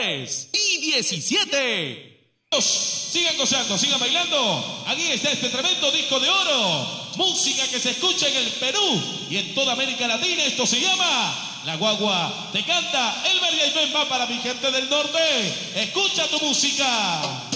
3 y 17. Sigan gozando, sigan bailando. Aquí está este tremendo disco de oro. Música que se escucha en el Perú y en toda América Latina. Esto se llama La Guagua Te Canta. El María y Ben va para mi gente del norte. Escucha tu música.